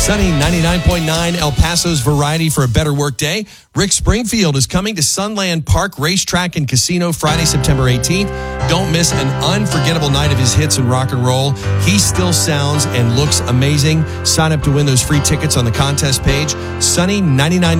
Sunny 99.9, El Paso's variety for a better work day. Rick Springfield is coming to Sunland Park Racetrack and Casino Friday, September 18th. Don't miss an unforgettable night of his hits and rock and roll. He still sounds and looks amazing. Sign up to win those free tickets on the contest page. Sunny 99.